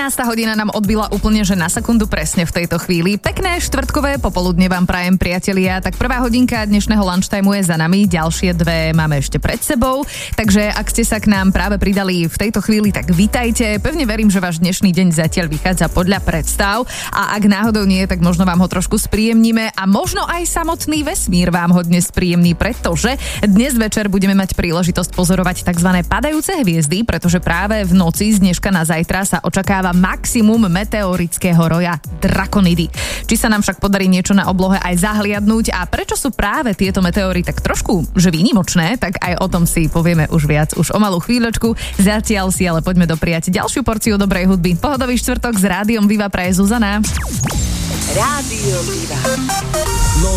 hodina nám odbila úplne, že na sekundu presne v tejto chvíli. Pekné štvrtkové popoludne vám prajem, priatelia. Tak prvá hodinka dnešného lunchtimeu je za nami, ďalšie dve máme ešte pred sebou. Takže ak ste sa k nám práve pridali v tejto chvíli, tak vítajte. Pevne verím, že váš dnešný deň zatiaľ vychádza podľa predstav a ak náhodou nie, tak možno vám ho trošku spríjemníme a možno aj samotný vesmír vám ho dnes spríjemní, pretože dnes večer budeme mať príležitosť pozorovať tzv. Padajúce hviezdy, pretože práve v noci z dneška na zajtra sa očakáva maximum meteorického roja Draconidy. Či sa nám však podarí niečo na oblohe aj zahliadnúť a prečo sú práve tieto meteory tak trošku že výnimočné, tak aj o tom si povieme už viac už o malú chvíľočku. Zatiaľ si ale poďme dopriať ďalšiu porciu dobrej hudby. Pohodový štvrtok s Rádiom Viva praje Zuzana. Rádio Viva.